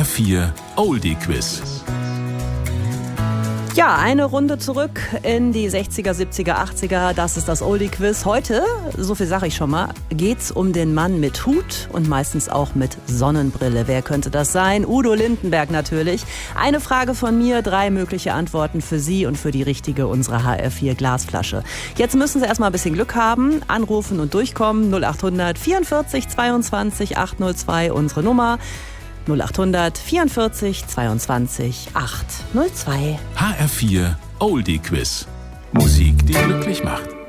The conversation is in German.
HR4 Oldie Quiz. Ja, eine Runde zurück in die 60er, 70er, 80er. Das ist das Oldie Quiz. Heute, so viel sage ich schon mal, geht's um den Mann mit Hut und meistens auch mit Sonnenbrille. Wer könnte das sein? Udo Lindenberg natürlich. Eine Frage von mir, 3 mögliche Antworten für Sie und für die richtige unserer HR4 Glasflasche. Jetzt müssen Sie erstmal ein bisschen Glück haben, anrufen und durchkommen. 0800 44 22 802, unsere Nummer. 0800 44 22 802. HR4 Oldie Quiz. Musik, die glücklich macht.